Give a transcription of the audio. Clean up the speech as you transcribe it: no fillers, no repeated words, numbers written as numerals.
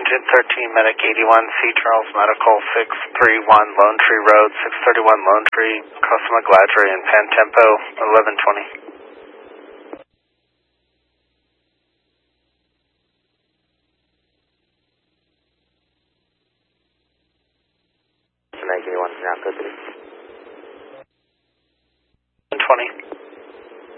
Engine 13, Medic 81, C. Charles Medical, 631 Lone Tree Road, 631 Lone Tree, Cosima Gladry, and Pan Tempo, 1120. Medic 81, now go to 120.